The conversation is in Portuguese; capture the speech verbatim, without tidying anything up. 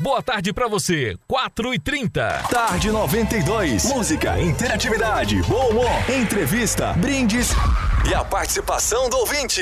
Boa tarde pra você, quatro e trinta. Tarde noventa e dois. Música, interatividade, bom humor, entrevista, brindes e a participação do ouvinte.